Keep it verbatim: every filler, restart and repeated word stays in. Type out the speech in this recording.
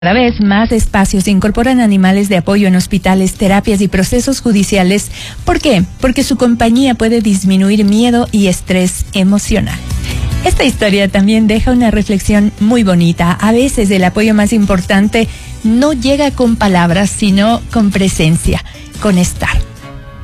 Cada vez más espacios incorporan animales de apoyo en hospitales, terapias y procesos judiciales. ¿Por qué? Porque su compañía puede disminuir miedo y estrés emocional. Esta historia también deja una reflexión muy bonita. A veces el apoyo más importante no llega con palabras, sino con presencia, con estar.